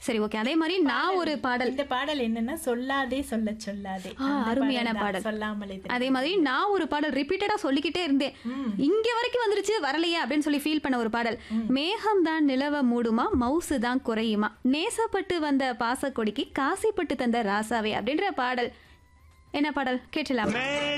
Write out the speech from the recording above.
சரி, ஓகே. அதே மாதிரி நான் ஒரு பாடல். இந்த பாடல் என்னன்னா சொல்லாதே சொல்ல சொல்லாதே. அருமையான பாடல். சொல்லாமலே. அதே மாதிரி நான் ஒரு பாடல் ரிப்பீட்டடா சொல்லிக்கிட்டே இருந்தேன். இங்க வரைக்கும் வந்துருச்சு வரலையே அப்படின்னு சொல்லி ஃபீல் பண்ண ஒரு பாடல். மேகம் தான் நிலவ மூடுமா, மவுசு தான் குறையுமா, நேசப்பட்டு வந்த பாசக்கொடிக்கு காசிப்பட்டு தந்த ராசாவே அப்படின்ற பாடல். என்ன பாடல் கேட்டலாம்?